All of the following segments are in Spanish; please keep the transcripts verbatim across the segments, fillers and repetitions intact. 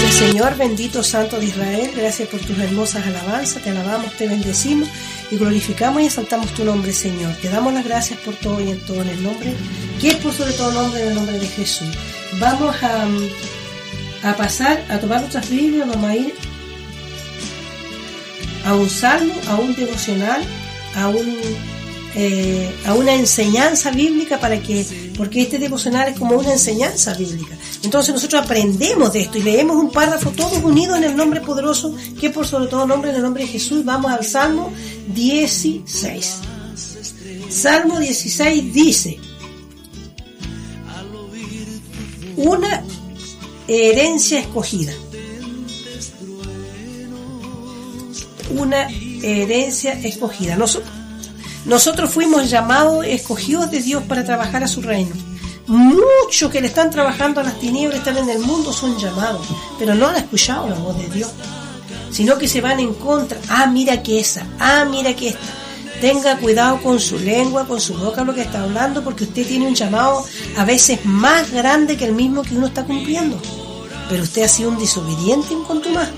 Señor, bendito Santo de Israel, gracias por tus hermosas alabanzas, te alabamos, te bendecimos y glorificamos y exaltamos tu nombre, Señor. Te damos las gracias por todo y en todo, en el nombre, que es por sobre todo nombre, en el nombre de Jesús. Vamos a, a pasar a tomar nuestras Biblias, vamos a ir a un salmo, a un devocional, a un eh, a una enseñanza bíblica, para que, porque este devocional es como una enseñanza bíblica. Entonces nosotros aprendemos de esto y leemos un párrafo todos unidos en el nombre poderoso, que por sobre todo nombre, en el nombre de Jesús. Vamos al Salmo dieciséis. Salmo dieciséis dice: una herencia escogida. Una herencia escogida. Nosotros, nosotros fuimos llamados, escogidos de Dios para trabajar a su reino. Muchos que le están trabajando a las tinieblas, están en el mundo, son llamados, pero no han escuchado la voz de Dios, sino que se van en contra. Ah, mira que esa, ah, mira que esta. Tenga cuidado con su lengua, con su boca, lo que está hablando, porque usted tiene un llamado a veces más grande que el mismo que uno está cumpliendo. Pero usted ha sido un desobediente en contumaz.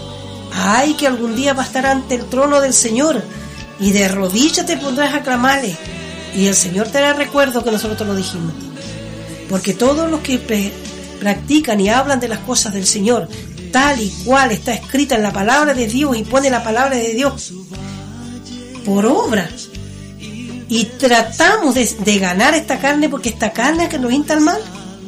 Ay, que algún día va a estar ante el trono del Señor y de rodillas te pondrás a clamarle, y el Señor te hará recuerdo que nosotros te lo dijimos. Porque todos los que pre- practican y hablan de las cosas del Señor, tal y cual está escrita en la palabra de Dios, y pone la palabra de Dios por obra, y tratamos de, de ganar esta carne, porque esta carne es que nos hinta al mal.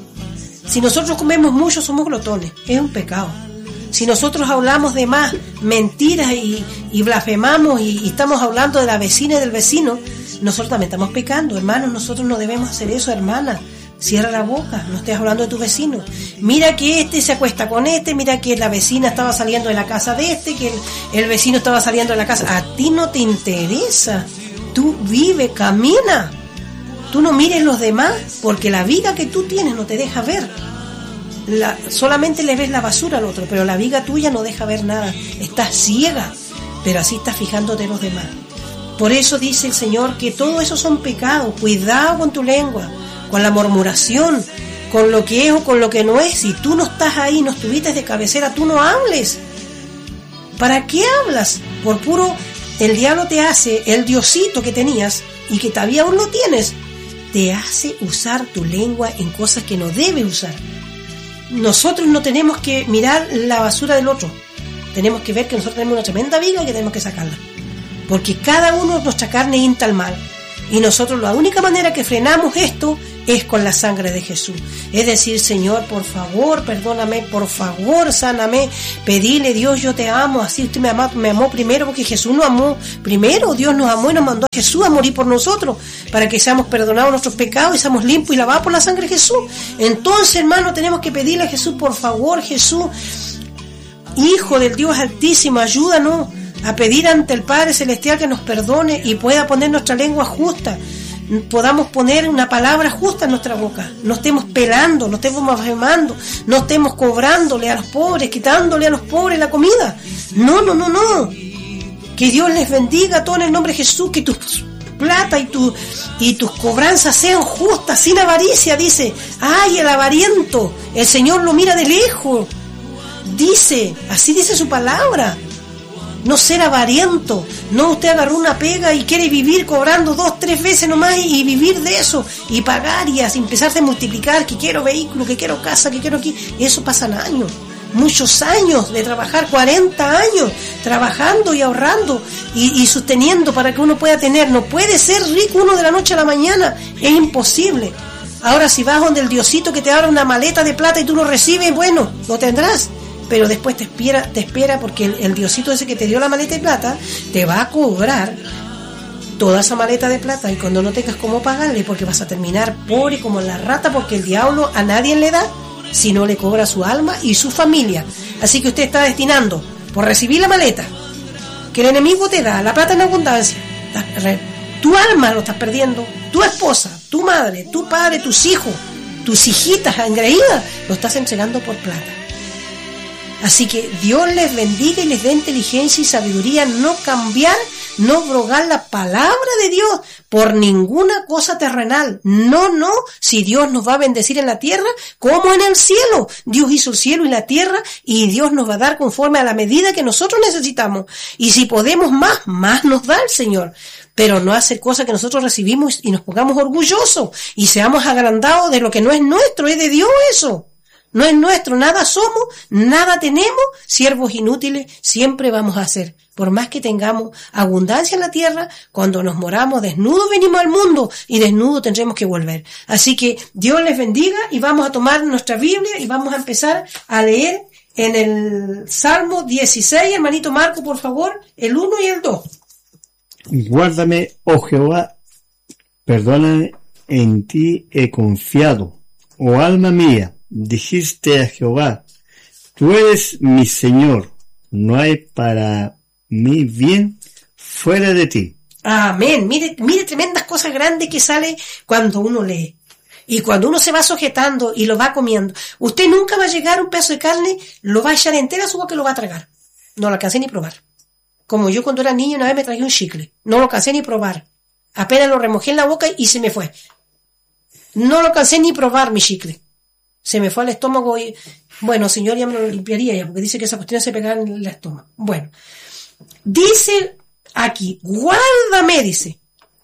Si nosotros comemos mucho, somos glotones, es un pecado. Si nosotros hablamos de más mentiras y, y blasfemamos y, y estamos hablando de la vecina y del vecino, nosotros también estamos pecando, hermanos. Nosotros no debemos hacer eso, hermana. Cierra la boca, no estés hablando de tu vecino. Mira que este se acuesta con este, mira que la vecina estaba saliendo de la casa de este, que el, el vecino estaba saliendo de la casa. A ti no te interesa. Tú vive, camina. Tú no mires los demás, porque la viga que tú tienes no te deja ver. La, solamente le ves la basura al otro, pero la viga tuya no deja ver nada. Estás ciega, pero así estás fijándote en los demás. Por eso dice el Señor que todo eso son pecados. Cuidado con tu lengua, con la murmuración, con lo que es o con lo que no es. Si tú no estás ahí, no estuviste de cabecera, tú no hables. ¿Para qué hablas? Por puro, el diablo te hace, el diosito que tenías y que todavía aún lo tienes, te hace usar tu lengua en cosas que no debes usar. Nosotros no tenemos que mirar la basura del otro, tenemos que ver que nosotros tenemos una tremenda viga y que tenemos que sacarla, porque cada uno, nuestra carne hinta al mal, y nosotros la única manera que frenamos esto es con la sangre de Jesús. Es decir, Señor, por favor, perdóname, por favor, sáname, pedile, Dios, yo te amo, así usted me amó, me amó primero, porque Jesús nos amó primero, Dios nos amó y nos mandó a Jesús a morir por nosotros, para que seamos perdonados nuestros pecados y seamos limpios y lavados por la sangre de Jesús. Entonces, hermano, tenemos que pedirle a Jesús, por favor, Jesús, Hijo del Dios Altísimo, ayúdanos a pedir ante el Padre Celestial que nos perdone y pueda poner nuestra lengua justa, podamos poner una palabra justa en nuestra boca, no estemos pelando, no estemos blasfemando, no estemos cobrándole a los pobres, quitándole a los pobres la comida. No, no, no, no. Que Dios les bendiga todo en el nombre de Jesús, que tus plata y, tu, y tus cobranzas sean justas, sin avaricia, dice. Ay, el avariento, el Señor lo mira de lejos, dice, así dice su palabra. No ser avariento, no usted agarró una pega y quiere vivir cobrando dos, tres veces nomás y, y vivir de eso y pagar y así empezarse a multiplicar, que quiero vehículo, que quiero casa, que quiero aquí. Eso pasan años, muchos años de trabajar, cuarenta años trabajando y ahorrando y, y sosteniendo para que uno pueda tener. No puede ser rico uno de la noche a la mañana, es imposible. Ahora si vas donde el Diosito que te abra una maleta de plata y tú lo recibes, bueno, lo tendrás. Pero después te espera, te espera porque el, el Diosito ese que te dio la maleta de plata te va a cobrar toda esa maleta de plata, y cuando no tengas cómo pagarle, porque vas a terminar pobre como la rata, porque el diablo a nadie le da si no le cobra su alma y su familia. Así que usted está destinando por recibir la maleta que el enemigo te da, la plata en abundancia, tu alma lo estás perdiendo, tu esposa, tu madre, tu padre, tus hijos, tus hijitas engreídas, lo estás entregando por plata. Así que Dios les bendiga y les dé inteligencia y sabiduría, no cambiar no abrogar la palabra de Dios por ninguna cosa terrenal. No, no, si Dios nos va a bendecir en la tierra como en el cielo. Dios hizo el cielo y la tierra y Dios nos va a dar conforme a la medida que nosotros necesitamos. Y si podemos más, más nos da el Señor. Pero no hacer cosas que nosotros recibimos y nos pongamos orgullosos y seamos agrandados de lo que no es nuestro, es de Dios eso. No es nuestro, nada somos, nada tenemos, siervos inútiles siempre vamos a ser. Por más que tengamos abundancia en la tierra, cuando nos moramos desnudos venimos al mundo y desnudos tendremos que volver. Así que Dios les bendiga y vamos a tomar nuestra Biblia y vamos a empezar a leer en el Salmo dieciséis, hermanito Marco, por favor, el uno y el dos. Guárdame, oh Jehová, perdóname, en ti he confiado. Oh alma mía, dijiste a Jehová, tú eres mi Señor, no hay para mí bien fuera de ti. Amén. Mire, mire tremendas cosas grandes que sale cuando uno lee. Y cuando uno se va sujetando y lo va comiendo, usted nunca va a llegar a un pedazo de carne, lo va a echar entera a su boca y lo va a tragar. No lo alcancé ni probar. Como yo cuando era niño una vez me traje un chicle. No lo alcancé ni probar. Apenas lo remojé en la boca y se me fue. No lo alcancé ni probar mi chicle. Se me fue al estómago y, bueno, señor, ya me lo limpiaría ya, porque dice que esa cuestión se pegaba en el estómago. Bueno, dice aquí, guárdame, dice,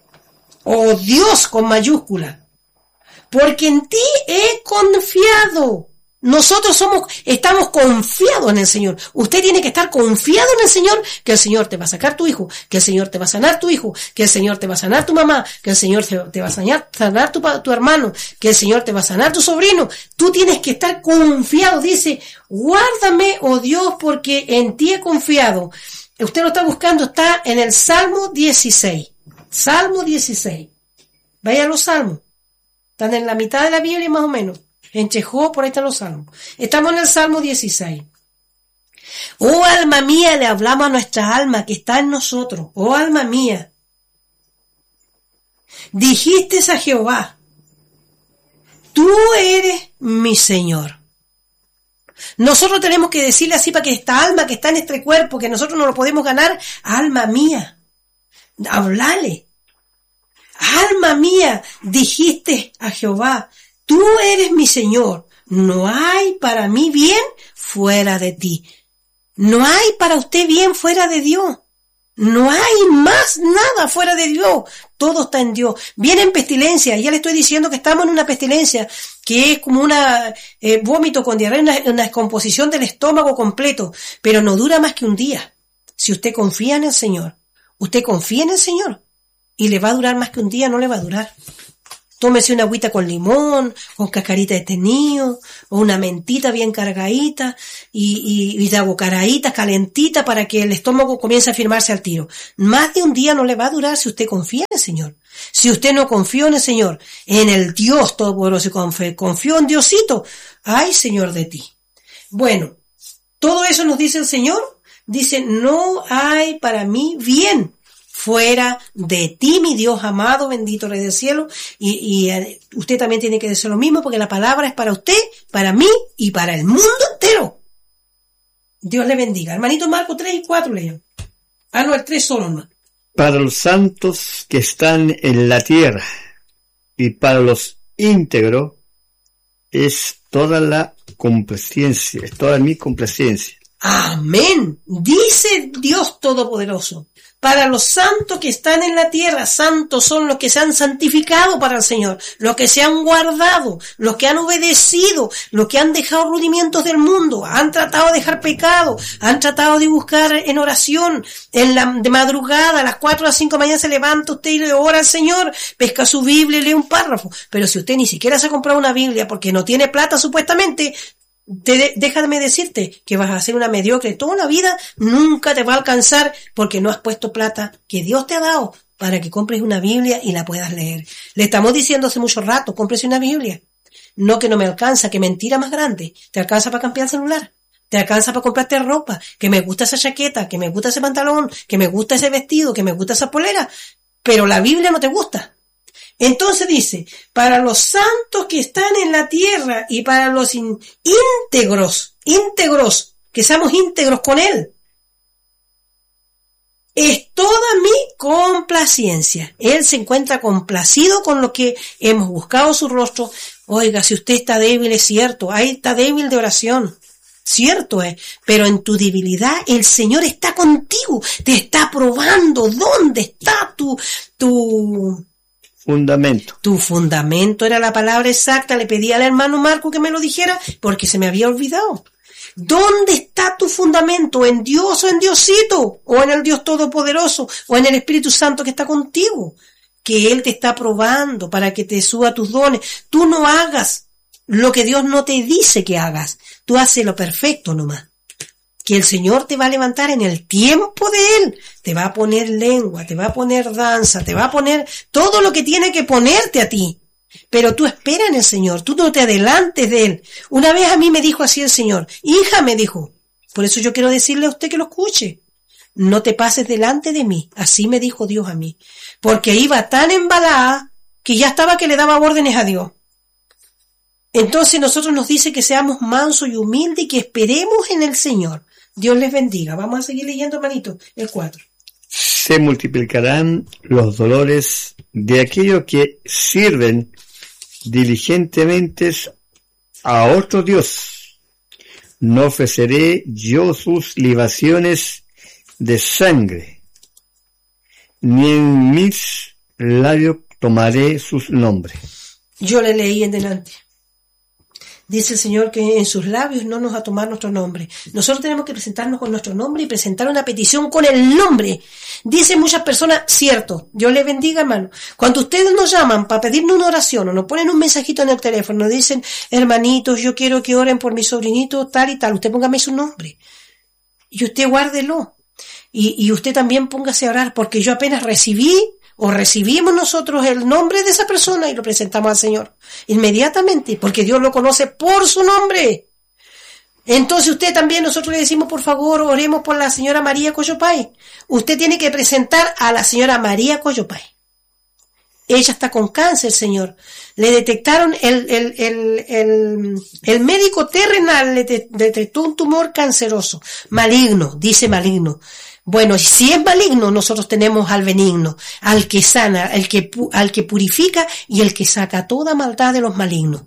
oh Dios con mayúscula, porque en ti he confiado. Nosotros somos, estamos confiados en el Señor. Usted tiene que estar confiado en el Señor, que el Señor te va a sacar tu hijo, que el Señor te va a sanar tu hijo, que el Señor te va a sanar tu mamá, que el Señor te, te va a sanar, sanar tu, tu hermano, que el Señor te va a sanar tu sobrino. Tú tienes que estar confiado. Dice, guárdame, oh Dios, porque en ti he confiado. Usted lo está buscando, está en el Salmo dieciséis. Salmo dieciséis. Vaya a los salmos. Están en la mitad de la Biblia más o menos. En Chejó, por ahí están los salmos. Estamos en el Salmo dieciséis. Oh alma mía, le hablamos a nuestra alma que está en nosotros. Oh alma mía, dijiste a Jehová, tú eres mi Señor. Nosotros tenemos que decirle así para que esta alma que está en este cuerpo, que nosotros no lo podemos ganar, alma mía, hablale. Alma mía, dijiste a Jehová, tú eres mi Señor, no hay para mí bien fuera de ti. No hay para usted bien fuera de Dios. No hay más nada fuera de Dios. Todo está en Dios. Vienen pestilencias. Ya le estoy diciendo que estamos en una pestilencia que es como una eh, vómito con diarrea, una, una descomposición del estómago completo. Pero no dura más que un día. Si usted confía en el Señor. Usted confía en el Señor. Y le va a durar más que un día, no le va a durar. Tómese una agüita con limón, con cascarita de tenillo, o una mentita bien cargadita, y, y, y de aguacaraditas calentita para que el estómago comience a firmarse al tiro. Más de un día no le va a durar si usted confía en el Señor. Si usted no confió en el Señor, en el Dios Todopoderoso, confió en Diosito, ay Señor de ti. Bueno, todo eso nos dice el Señor, dice, no hay para mí bien fuera de ti, mi Dios amado, bendito Rey del cielo, y, y usted también tiene que decir lo mismo, porque la palabra es para usted, para mí y para el mundo entero. Dios le bendiga. Hermanito Marco tres y cuatro lean. Ah, no, el tres solo, hermano. Para los santos que están en la tierra y para los íntegros es toda la complacencia, es toda mi complacencia. Amén. Dice Dios Todopoderoso. Para los santos que están en la tierra, santos son los que se han santificado para el Señor, los que se han guardado, los que han obedecido, los que han dejado rudimientos del mundo, han tratado de dejar pecado, han tratado de buscar en oración, en la de madrugada, a las cuatro o las cinco de la mañana se levanta usted y le ora al Señor, pesca su Biblia y lee un párrafo. Pero si usted ni siquiera se ha comprado una Biblia porque no tiene plata supuestamente, Te, déjame decirte que vas a ser una mediocre toda la vida, nunca te va a alcanzar porque no has puesto plata que Dios te ha dado para que compres una Biblia y la puedas leer. Le estamos diciendo hace mucho rato, cómprese una Biblia. No que no me alcanza, que mentira más grande. Te alcanza para cambiar el celular, te alcanza para comprarte ropa, que me gusta esa chaqueta, que me gusta ese pantalón, que me gusta ese vestido, que me gusta esa polera, pero la Biblia no te gusta. Entonces dice, para los santos que están en la tierra y para los in, íntegros, íntegros, que seamos íntegros con Él. es toda mi complacencia. Él se encuentra complacido con lo que hemos buscado su rostro. Oiga, si usted está débil, es cierto, ahí está débil de oración. Cierto es, pero en tu debilidad el Señor está contigo, te está probando dónde está tu, tu fundamento. Tu fundamento era la palabra exacta. Le pedí al hermano Marco que me lo dijera porque se me había olvidado. ¿Dónde está tu fundamento? ¿En Dios o en Diosito? ¿O en el Dios Todopoderoso? ¿O en el Espíritu Santo que está contigo? Que Él te está probando para que te suba tus dones. Tú no hagas lo que Dios no te dice que hagas. Tú haces lo perfecto nomás. Que el Señor te va a levantar en el tiempo de Él. Te va a poner lengua, te va a poner danza, te va a poner todo lo que tiene que ponerte a ti. Pero tú espera en el Señor, tú no te adelantes de Él. Una vez a mí me dijo así el Señor, hija, me dijo, por eso yo quiero decirle a usted que lo escuche, no te pases delante de mí, así me dijo Dios a mí, porque iba tan embalada que ya estaba que le daba órdenes a Dios. Entonces nosotros nos dice que seamos mansos y humildes y que esperemos en el Señor. Dios les bendiga. Vamos a seguir leyendo, hermanito, el cuatro. Se multiplicarán los dolores de aquellos que sirven diligentemente a otro Dios. No ofreceré yo sus libaciones de sangre, ni en mis labios tomaré sus nombres. Yo le leí en delante. Dice el Señor que en sus labios no nos va a tomar nuestro nombre. Nosotros tenemos que presentarnos con nuestro nombre y presentar una petición con el nombre. Dicen muchas personas, cierto, Dios les bendiga, hermano. Cuando ustedes nos llaman para pedirnos una oración o nos ponen un mensajito en el teléfono, nos dicen, hermanitos, yo quiero que oren por mi sobrinito tal y tal, usted póngame su nombre. Y usted guárdelo. Y, y usted también póngase a orar, porque yo apenas recibí o recibimos nosotros el nombre de esa persona y lo presentamos al Señor inmediatamente, porque Dios lo conoce por su nombre. Entonces usted también, nosotros le decimos, por favor, oremos por la señora María Coyopay. Usted tiene que presentar a la señora María Coyopay. Ella está con cáncer, Señor. Le detectaron, el, el, el, el, el médico terrenal le de, detectó un tumor canceroso, maligno, dice maligno. Bueno, si es maligno, nosotros tenemos al benigno, al que sana, al que, al que purifica y el que saca toda maldad de los malignos.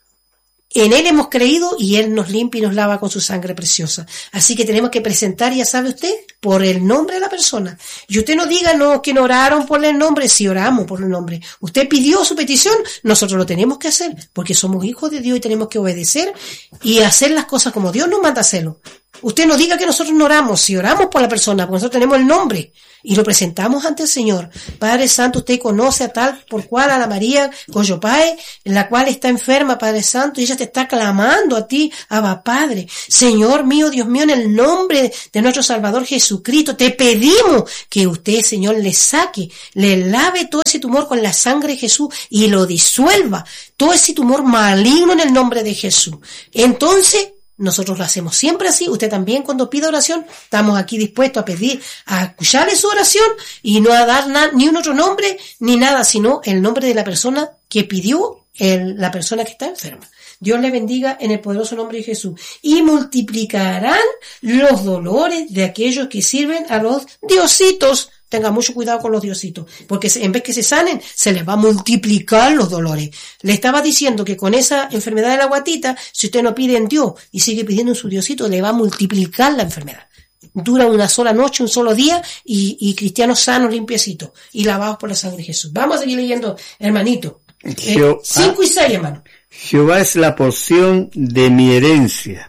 En Él hemos creído y Él nos limpia y nos lava con su sangre preciosa. Así que tenemos que presentar, ya sabe usted, por el nombre de la persona. Y usted no diga, no, que no oraron por el nombre, si oramos por el nombre. Usted pidió su petición, nosotros lo tenemos que hacer, porque somos hijos de Dios y tenemos que obedecer y hacer las cosas como Dios nos manda hacerlo. Usted no diga que nosotros no oramos, si oramos por la persona, porque nosotros tenemos el nombre y lo presentamos ante el Señor. Padre Santo, usted conoce a tal por cual a la María Coyopay, la cual está enferma, Padre Santo, y ella te está clamando a ti, Abba Padre. Señor mío, Dios mío, en el nombre de nuestro Salvador Jesucristo, te pedimos que usted, Señor, le saque, le lave todo ese tumor con la sangre de Jesús y lo disuelva, todo ese tumor maligno en el nombre de Jesús. Entonces, nosotros lo hacemos siempre así. Usted también, cuando pida oración, estamos aquí dispuestos a pedir, a escucharle su oración y no a dar na- ni un otro nombre ni nada, sino el nombre de la persona que pidió, el, la persona que está enferma. Dios le bendiga en el poderoso nombre de Jesús. Y multiplicarán los dolores de aquellos que sirven a los diositos. Tenga mucho cuidado con los diositos, porque en vez que se sanen, se les va a multiplicar los dolores. Le estaba diciendo que con esa enfermedad de la guatita, si usted no pide en Dios y sigue pidiendo en su diosito, le va a multiplicar la enfermedad. Dura una sola noche, un solo día, y, y cristianos sanos, limpiecitos, y lavados por la sangre de Jesús. Vamos a seguir leyendo, hermanito. Eh, cinco y seis, hermano. Jehová es la porción de mi herencia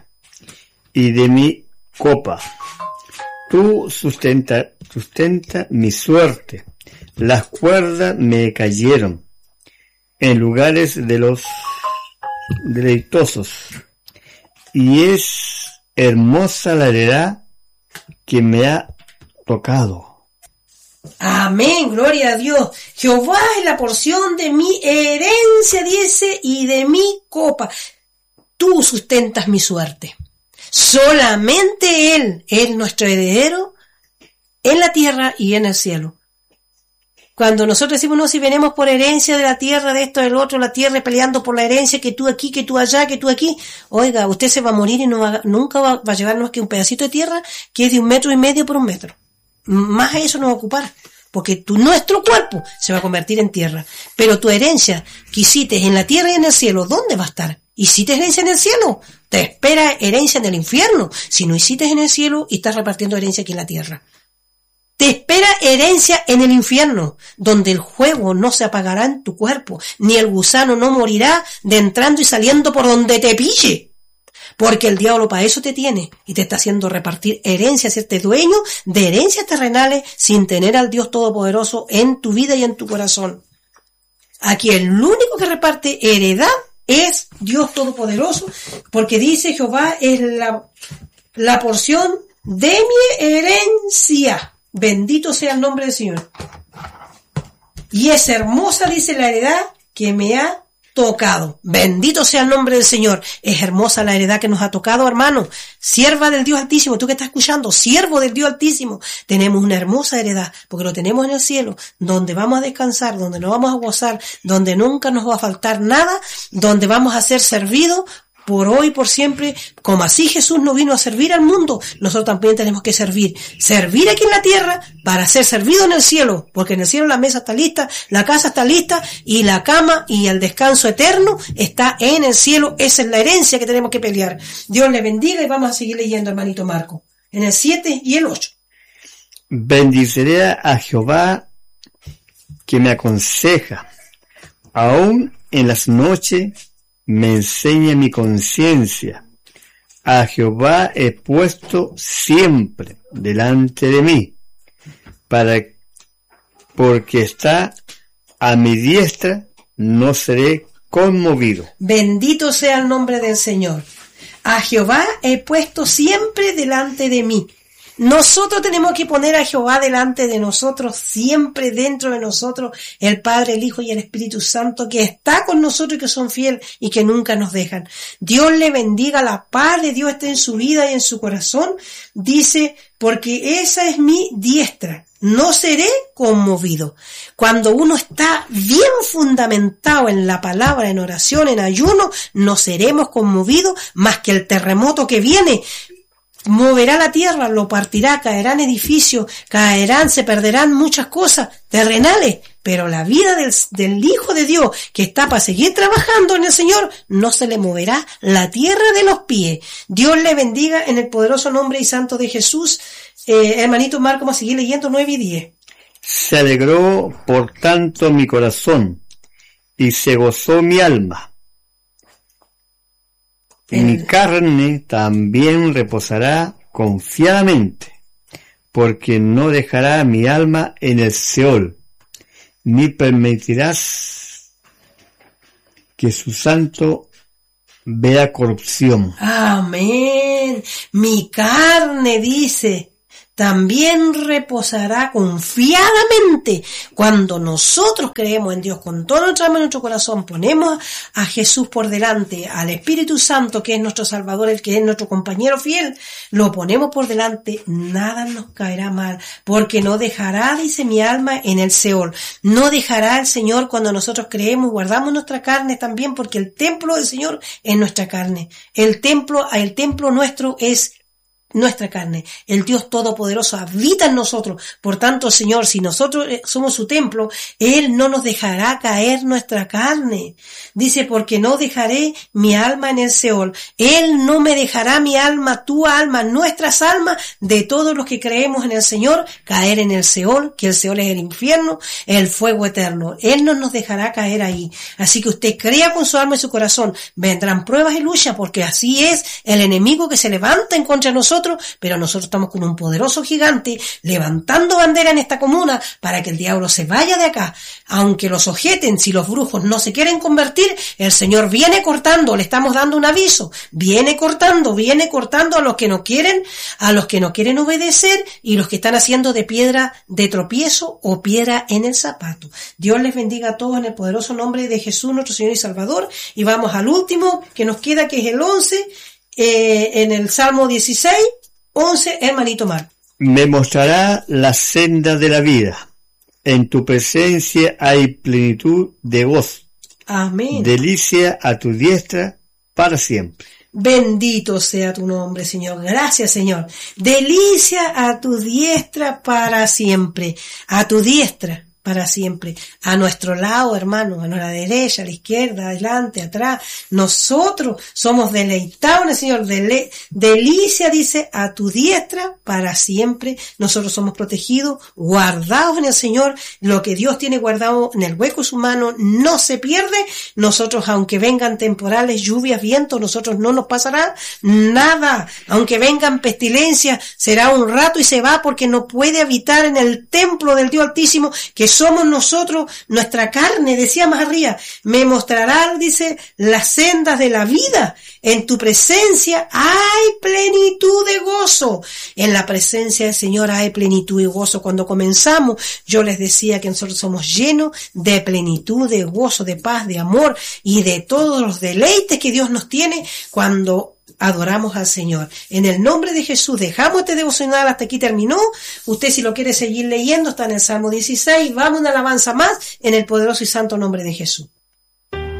y de mi copa. Tú sustenta, sustenta mi suerte. Las cuerdas me cayeron en lugares de los deleitosos. Y es hermosa la heredad que me ha tocado. Amén, gloria a Dios. Jehová es la porción de mi herencia, dice, y de mi copa. Tú sustentas mi suerte. Solamente Él es nuestro heredero en la tierra y en el cielo. Cuando nosotros decimos, no, si venimos por herencia de la tierra, de esto, del otro, la tierra, peleando por la herencia, que tú aquí, que tú allá, que tú aquí, oiga, usted se va a morir y no va, nunca va, va a llevar más que un pedacito de tierra que es de un metro y medio por un metro. más a eso nos va a ocupar. Porque tu, nuestro cuerpo se va a convertir en tierra. Pero tu herencia que hiciste en la tierra y en el cielo, ¿dónde va a estar? ¿Hiciste herencia en el cielo? Te espera herencia en el infierno. Si no hiciste en el cielo y estás repartiendo herencia aquí en la tierra. Te espera herencia en el infierno, donde el fuego no se apagará en tu cuerpo, ni el gusano no morirá de entrando y saliendo por donde te pille. Porque el diablo para eso te tiene y te está haciendo repartir herencias, hacerte dueño de herencias terrenales sin tener al Dios Todopoderoso en tu vida y en tu corazón. Aquí el único que reparte heredad es Dios Todopoderoso, porque dice Jehová es la, la porción de mi herencia. Bendito sea el nombre del Señor. Y es hermosa, dice la heredad que me ha tocado. Bendito sea el nombre del Señor. Es hermosa la heredad que nos ha tocado, hermano. Sierva del Dios Altísimo, tú que estás escuchando, siervo del Dios Altísimo. Tenemos una hermosa heredad, porque lo tenemos en el cielo, donde vamos a descansar, donde nos vamos a gozar, donde nunca nos va a faltar nada, donde vamos a ser servidos por hoy, por siempre. Como así Jesús no vino a servir al mundo, nosotros también tenemos que servir. Servir aquí en la tierra para ser servido en el cielo, porque en el cielo la mesa está lista, la casa está lista y la cama y el descanso eterno está en el cielo. Esa es la herencia que tenemos que pelear. Dios le bendiga y vamos a seguir leyendo, hermanito Marco, en el siete y el ocho. Bendiciré a Jehová que me aconseja, aún en las noches me enseña mi conciencia. A Jehová he puesto siempre delante de mí, para porque está a mi diestra, no seré conmovido. Bendito sea el nombre del Señor. A Jehová he puesto siempre delante de mí. Nosotros tenemos que poner a Jehová delante de nosotros, siempre dentro de nosotros, el Padre, el Hijo y el Espíritu Santo, que está con nosotros y que son fieles y que nunca nos dejan. Dios le bendiga, la paz de Dios esté en su vida y en su corazón. Dice, porque esa es mi diestra, no seré conmovido. Cuando uno está bien fundamentado en la palabra, en oración, en ayuno, no seremos conmovidos más que el terremoto que viene. Moverá la tierra, lo partirá, caerán edificios, caerán, se perderán muchas cosas terrenales, pero la vida del, del Hijo de Dios que está para seguir trabajando en el Señor, no se le moverá la tierra de los pies. Dios le bendiga en el poderoso nombre y santo de Jesús. Eh, hermanito Marco, vamos a seguir leyendo nueve y diez. Se alegró por tanto mi corazón y se gozó mi alma. El... Mi carne también reposará confiadamente, porque no dejará mi alma en el Seol, ni permitirás que su santo vea corrupción. Amén. Mi carne, dice, también reposará confiadamente. Cuando nosotros creemos en Dios con todo nuestro alma y nuestro corazón, ponemos a Jesús por delante, al Espíritu Santo que es nuestro Salvador, el que es nuestro compañero fiel, lo ponemos por delante, nada nos caerá mal, porque no dejará, dice mi alma, en el Seol. No dejará el Señor cuando nosotros creemos, guardamos nuestra carne también, porque el templo del Señor es nuestra carne. El templo, el templo nuestro es nuestra carne. El Dios Todopoderoso habita en nosotros. Por tanto, Señor, si nosotros somos su templo, Él no nos dejará caer nuestra carne. Dice, porque no dejaré mi alma en el Seol. Él no me dejará mi alma, tu alma, nuestras almas, de todos los que creemos en el Señor, caer en el Seol, que el Seol es el infierno, el fuego eterno. Él no nos dejará caer ahí. Así que usted crea con su alma y su corazón. Vendrán pruebas y luchas, porque así es el enemigo que se levanta en contra de nosotros, pero nosotros estamos con un poderoso gigante levantando bandera en esta comuna para que el diablo se vaya de acá. Aunque los ojeten, si los brujos no se quieren convertir, el Señor viene cortando, le estamos dando un aviso, viene cortando, viene cortando a los que no quieren, a los que no quieren obedecer y los que están haciendo de piedra de tropiezo o piedra en el zapato. Dios les bendiga a todos en el poderoso nombre de Jesús, nuestro Señor y Salvador. Y vamos al último que nos queda, que es el once, eh, en el Salmo dieciséis, once, hermanito Mar. Me mostrará la senda de la vida. En tu presencia hay plenitud de gozo. Amén. Delicia a tu diestra para siempre. Bendito sea tu nombre, Señor. Gracias, Señor. Delicia a tu diestra para siempre. A tu diestra para siempre. A nuestro lado, hermano, a la derecha, a la izquierda, adelante, atrás. Nosotros somos deleitados en el Señor. Dele, delicia, dice, a tu diestra para siempre. Nosotros somos protegidos, guardados en el Señor. Lo que Dios tiene guardado en el hueco de su mano no se pierde. Nosotros, aunque vengan temporales, lluvias, vientos, nosotros no nos pasará nada. Aunque vengan pestilencias, será un rato y se va, porque no puede habitar en el templo del Dios Altísimo, que somos nosotros, nuestra carne. Decía más arriba, me mostrará, dice, las sendas de la vida. En tu presencia hay plenitud de gozo. En la presencia del Señor hay plenitud y gozo. Cuando comenzamos, yo les decía que nosotros somos llenos de plenitud, de gozo, de paz, de amor y de todos los deleites que Dios nos tiene cuando adoramos al Señor. En el nombre de Jesús dejamos este devocional, hasta aquí terminó. Usted, si lo quiere seguir leyendo, está en el Salmo dieciséis. Vamos a una alabanza más en el poderoso y santo nombre de Jesús.